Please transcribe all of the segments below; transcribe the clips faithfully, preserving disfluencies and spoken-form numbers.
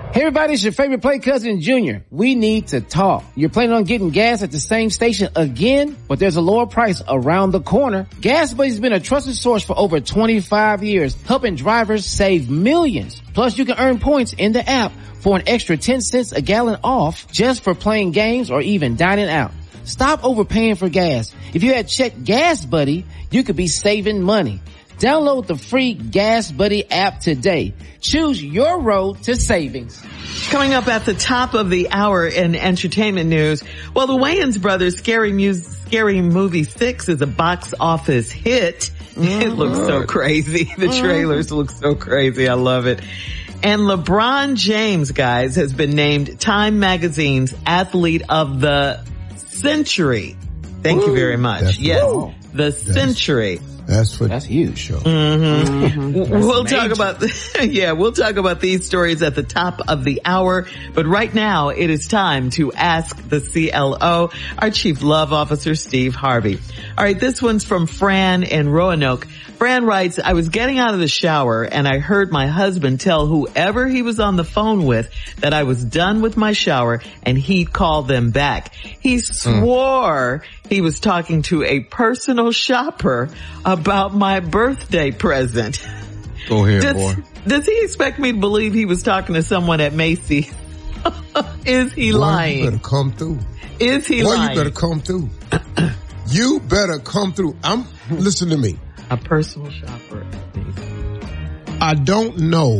Hey everybody, it's your favorite play cousin Junior. We need to talk. You're planning on getting gas at the same station again, but there's a lower price around the corner. Gas Buddy's been a trusted source for over twenty-five years, helping drivers save millions. Plus you can earn points in the app for an extra ten cents a gallon off just for playing games or even dining out. Stop overpaying for gas. If you had checked Gas Buddy, you could be saving money. Download the free Gas Buddy app today. Choose your road to savings. Coming up at the top of the hour in entertainment news, well, the Wayans brothers' Scary, Mus- Scary Movie six is a box office hit. Mm-hmm. It looks so crazy. The trailers mm-hmm. look so crazy. I love it. And LeBron James, guys, has been named Time Magazine's Athlete of the Century. Thank Ooh, you very much. Yes, cool. the that's, century. That's what that's huge. Show. Mm-hmm. Mm-hmm. That's we'll amazing. talk about yeah, we'll talk about these stories at the top of the hour. But right now, it is time to ask the C L O, our Chief Love Officer, Steve Harvey. All right, this one's from Fran in Roanoke. Fran writes, I was getting out of the shower and I heard my husband tell whoever he was on the phone with that I was done with my shower and he'd call them back. He swore mm. he was talking to a personal shopper about my birthday present. Go ahead, does, boy. Does he expect me to believe he was talking to someone at Macy's? Is he boy, lying? You better come through. Is he boy, lying? You better come through. You better come through. I'm, listen to me. A personal shopper. I don't know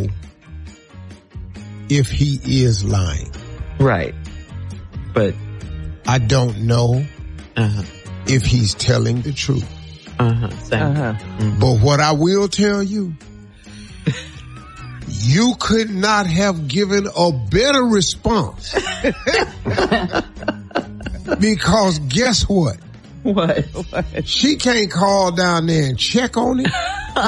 if he is lying. Right. But I don't know uh-huh. if he's telling the truth. Uh-huh. Same. Uh-huh. Mm-hmm. But what I will tell you, you could not have given a better response. Because guess what? What? She can't call down there and check on it.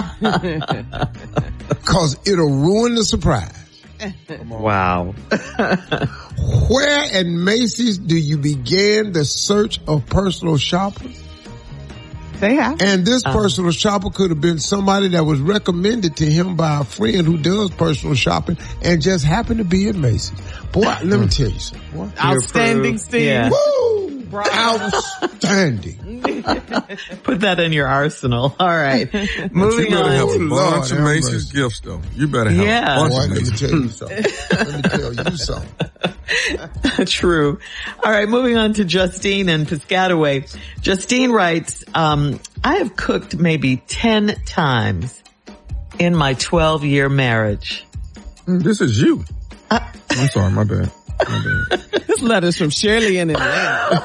Cause it'll ruin the surprise. Wow. Where at Macy's do you begin the search of personal shoppers? They have. And this um, personal shopper could have been somebody that was recommended to him by a friend who does personal shopping and just happened to be at Macy's. Boy, let me tell you something. Boy. Outstanding, Steve. Yeah. Woo! Outstanding. Put that in your arsenal. All right. Moving you better on. have a bunch of Macy's gifts, though. You better have yeah. a bunch Boy, of let me Macy's. tell you something. Let me tell you something. True. All right. Moving on to Justine and Piscataway. Justine writes, um, I have cooked maybe ten times in my twelve year marriage. Mm, this is you. Uh, I'm sorry. My bad. My bad. This letter's from Shirley in Atlanta.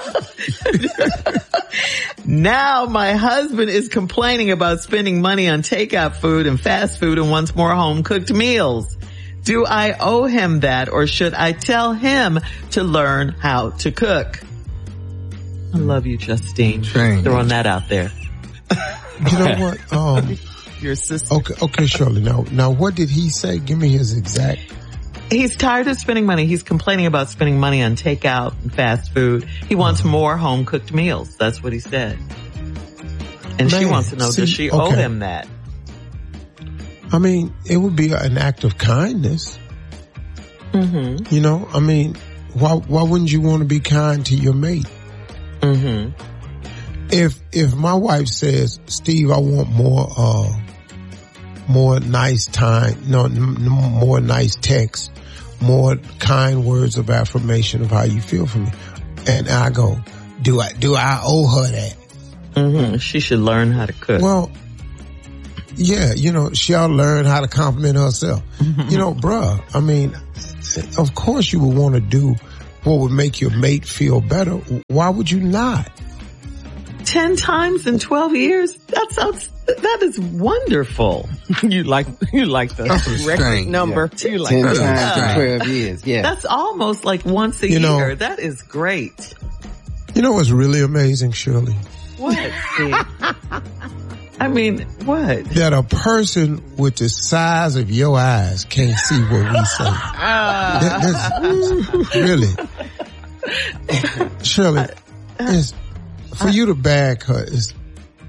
Now my husband is complaining about spending money on takeout food and fast food and wants more home cooked meals. Do I owe him that or should I tell him to learn how to cook? I love you, Justine. Change. Throwing that out there. You know what? Um, Your sister. okay, okay, Shirley. Now, now what did he say? Give me his exact. He's tired of spending money. He's complaining about spending money on takeout and fast food. He wants uh-huh. more home cooked meals. That's what he said. And Man, she wants to know, see, does she okay. owe him that? I mean, it would be an act of kindness. Mm-hmm. You know, I mean, why, why wouldn't you want to be kind to your mate? Mm-hmm. If, if my wife says, Steve, I want more, uh, more nice time, no, n- more nice text, more kind words of affirmation of how you feel for me. And I go, do I, do I owe her that? Mm-hmm. She should learn how to cook. Well, yeah, you know, she'll learn how to compliment herself. Mm-hmm. You know, bruh, I mean, of course you would want to do what would make your mate feel better. Why would you not? Ten times in twelve years? That sounds, that is wonderful. you like, you like the record number. Yeah. You like Ten that. times in twelve years, yeah. That's almost like once a you know, year. That is great. You know what's really amazing, Shirley? What, Steve? I mean, what? That a person with the size of your eyes can't see what we say. Uh, that, that's, really. Shirley, it's, for you to bag her is,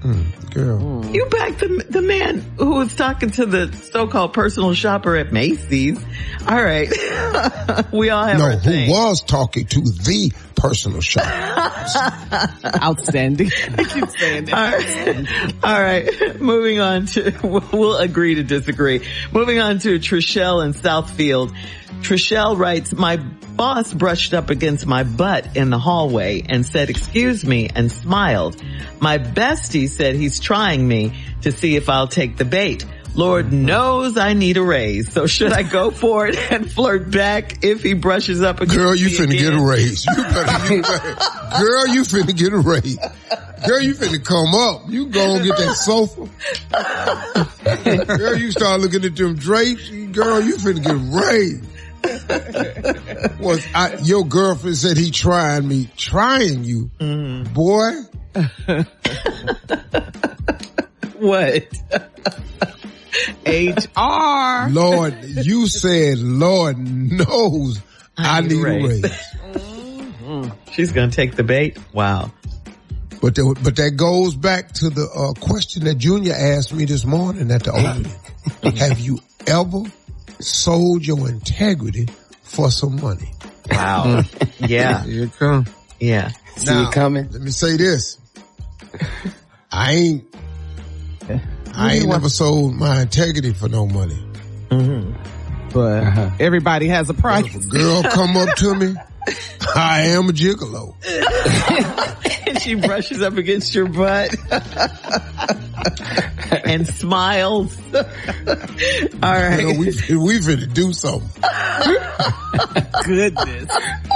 Mm, girl. Mm. You back the, the man who was talking to the so-called personal shopper at Macy's. All right. We all have no, our who thing. was talking to the personal shopper. Outstanding. I keep saying that. All right. All right. Moving on to, we'll agree to disagree. Moving on to Trishelle in Southfield. Trishelle writes, my boss brushed up against my butt in the hallway and said, excuse me, and smiled. My bestie said he's trying me to see if I'll take the bait. Lord knows I need a raise. So should I go for it and flirt back if he brushes up against me? Girl, you finna again? get a raise. You better, you better. Girl, you finna get a raise. Girl, you finna come up. You go and get that sofa. Girl, you start looking at them drapes. Girl, you finna get a raise. Was I, your girlfriend said he trying me, trying you, mm-hmm. Boy. What? H R. Lord, you said, Lord knows I, I need, need a raise. Mm-hmm. She's gonna take the bait. Wow. But there, but that goes back to the uh, question that Junior asked me this morning at the opening. Have you ever sold your integrity for some money? Wow. Yeah. Here it comes. Yeah. See now, it coming? Let me say this. I ain't, I ain't never sold my integrity for no money. Mm-hmm. But uh-huh. everybody has a price. If a girl come up to me, I am a gigolo. And she brushes up against your butt and smiles. All right. You know, we, we finna do something. Goodness.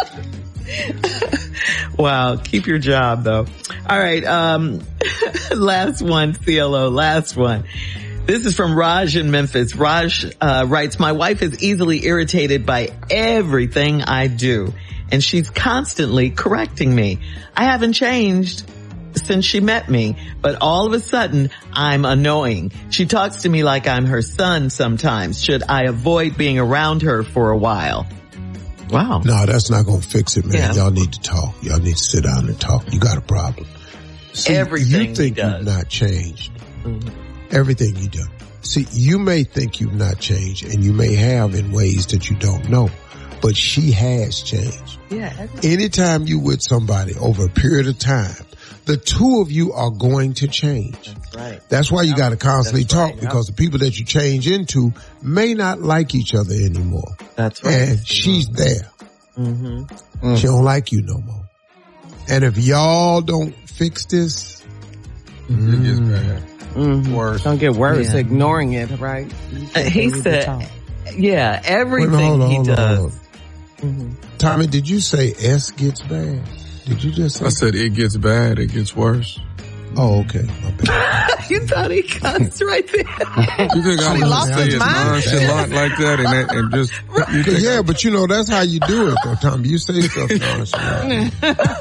Wow. Keep your job though. All right. Um, last one, C L O, last one. This is from Raj in Memphis. Raj uh, writes, my wife is easily irritated by everything I do, and she's constantly correcting me. I haven't changed since she met me, but all of a sudden I'm annoying. She talks to me like I'm her son sometimes. Should I avoid being around her for a while? Wow. No, that's not going to fix it, man. Yeah. Y'all need to talk. Y'all need to sit down and talk. You got a problem. See, everything you think he does. You've not changed. Mm-hmm. Everything you do. See, you may think you've not changed, and you may have in ways that you don't know, but she has changed. Yeah. Anytime you with somebody over a period of time, the two of you are going to change. That's right. That's why you got to constantly That's talk right, because the people that you change into may not like each other anymore. That's right. And she's there. Mm-hmm. Mm. She don't like you no more. And if y'all don't fix this, mm-hmm. it gets bad. Mm-hmm. Worse. Don't get worse. Yeah. Ignoring it, right? Uh, he said, yeah, everything Wait, hold on, he hold on, does. Hold on. Mm-hmm. Tommy, did you say S gets bad? Did you just say I said it gets bad, it gets worse. Oh, okay. My bad. You thought he cussed right there. You think I would say it nonchalant like that and, that, and just... You think yeah, I, but you know, that's how you do it though, Tommy. You say stuff nonchalant.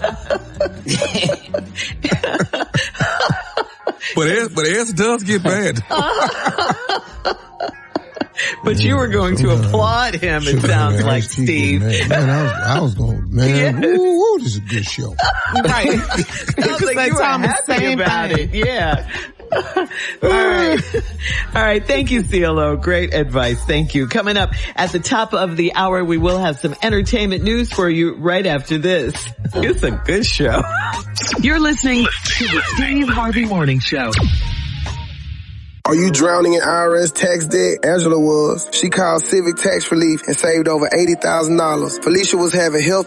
But S, but S does get bad. But you were going to applaud him, it sounds like, Steve. Man, I was, I was going, man, yeah. woo, woo, this is a good show. Right. Sounds like you were happy about it. Yeah. All right. All right. Thank you, C L O. Great advice. Thank you. Coming up at the top of the hour, we will have some entertainment news for you right after this. It's a good show. You're listening to the Steve Harvey Morning Show. Are you drowning in I R S tax debt? Angela was. She called Civic Tax Relief and saved over eighty thousand dollars. Felicia was having health